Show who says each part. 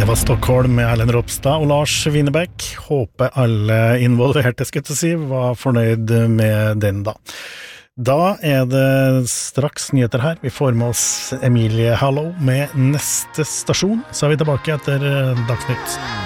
Speaker 1: Det var Stockholm med Erlend Ropstad og Lars Winnerbäck. Håper alle involverte, skulle jeg si, var fornøyd med den da. Da det straks nyheter her. Vi får med oss Emilie Hallow med neste stasjon. Så vi tilbake etter Dagsnytt.